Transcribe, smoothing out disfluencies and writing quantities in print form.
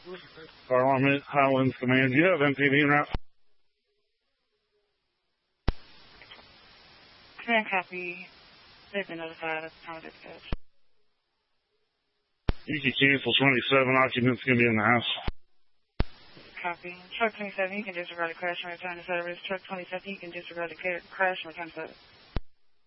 Fire Alarm Highlands Command. Do you have MPD en route? Command copy. They've been notified at the time of dispatch. You can cancel 27. Occupants going to be in the house. Copy. Truck 27, you can disregard the crash and return to service. Truck 27, you can disregard the crash and return to service.